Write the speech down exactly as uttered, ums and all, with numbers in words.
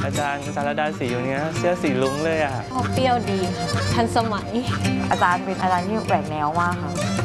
อาจารย์สารดาสีอยู่เนี้ยเสื้อสีลุ้งเลยอ่ะเปรี้ยวดีทันสมัยอาจารย์เป็นอาจารย์ที่แหวกแนวมากค่ะ